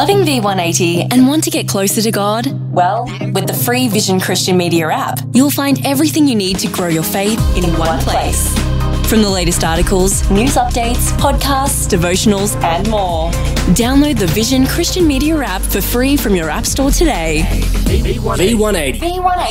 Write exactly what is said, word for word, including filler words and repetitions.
Loving V one eighty and want to get closer to God? Well, with the free Vision Christian Media app, you'll find everything you need to grow your faith in one place. From the latest articles, news updates, podcasts, devotionals, and more. Download the Vision Christian Media app for free from your app store today. V one eighty. V one eighty.